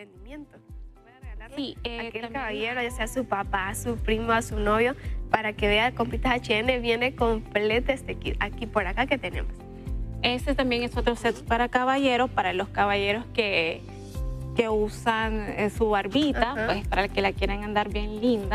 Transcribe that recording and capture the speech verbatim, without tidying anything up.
emprendimiento. Puede regalarle Sí, eh, a aquel también- caballero, ya sea a su papá, a su primo, a su novio, para que vea Compritas H and M viene completa este kit. Aquí por acá que tenemos. Este también es otro set para caballeros, para los caballeros que, que usan eh, su barbita, Ajá. pues para que la quieran andar bien linda.